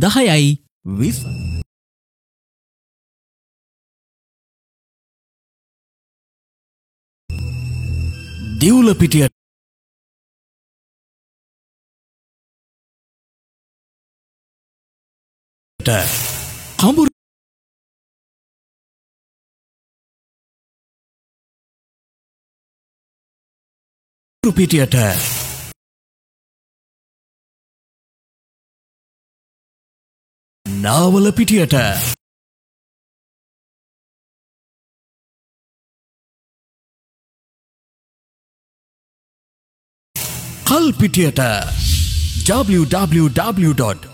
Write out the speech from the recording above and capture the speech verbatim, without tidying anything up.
දහයයි විස්ස දෙවුල පිටියට කඹුරු පිටියට නාවල පිටියට කල් පිටියට w w w dot